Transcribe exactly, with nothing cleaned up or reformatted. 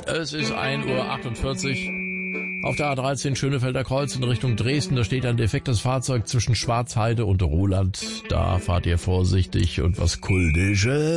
Es ist ein Uhr achtundvierzig. Auf der A dreizehn Schönefelder Kreuz in Richtung Dresden, da steht ein defektes Fahrzeug zwischen Schwarzheide und Roland. Da fahrt ihr vorsichtig und was Kultisches.